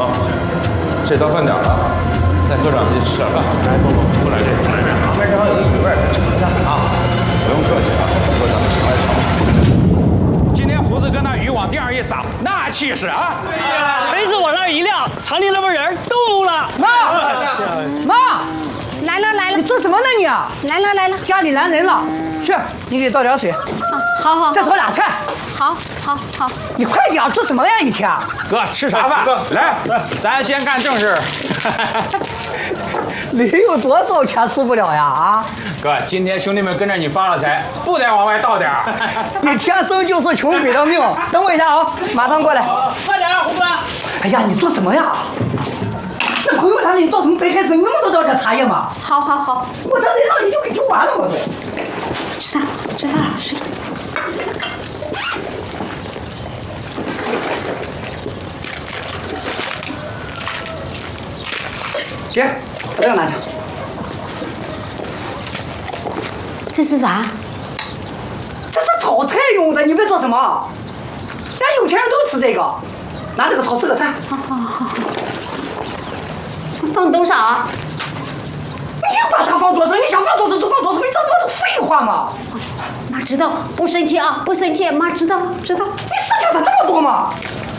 啊，这到饭点了，带科长去吃点饭。 哎，不来这，不来这，旁边正好有个鱼味，尝一下啊。 不用客气了，科长常来常往。 今天胡子哥那鱼往地上一撒，那气势啊！ 对呀，锤子往那一撂，厂里那帮人都懵了。 妈， 来了来了， 你做什么呢你啊？ 来了来了， 家里来人了，去，你给倒点水。 好好， 再炒俩菜。 好， 你快点，做什么呀一天？ 哥吃啥饭？哥来，咱先干正事。 你有多少钱输不了呀？啊！ 哥，今天兄弟们跟着你发了财，不得往外倒点儿。 你天生就是穷鬼的命。等我一下啊，马上过来。 快点，胡哥。 哎呀，你做什么呀？那朋友来了，你倒什么白开水？你能倒点茶叶吗？ 好， 我这人让你就给丢完了，我都。 知道了，是。 姐，把这个拿去。 这是啥？ 这是炒菜用的，你问做什么？咱有钱人都吃这个，拿这个炒吃个菜。 好。放多少啊？ 你把它放多少？你想放多少就放多少，你这不是废话吗？ 妈知道，不生气啊，不生气。妈知道。 你事情咋这么多吗？